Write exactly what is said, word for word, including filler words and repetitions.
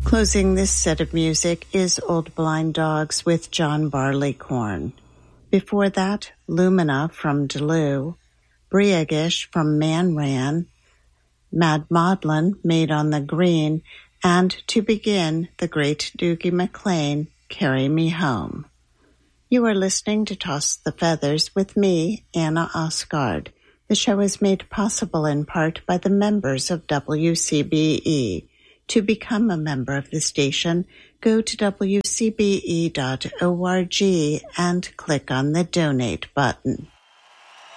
Closing this set of music is Old Blind Dogs with John Barleycorn. Before that, Lumina from Delu, Briagish from Man Ran, Mad Maudlin, Made on the Green, and to begin, the great Doogie McClain, Carry Me Home. You are listening to Toss the Feathers with me, Anna Osgard. The show is made possible in part by the members of W C B E. To become a member of the station, go to w c b e dot org and click on the Donate button.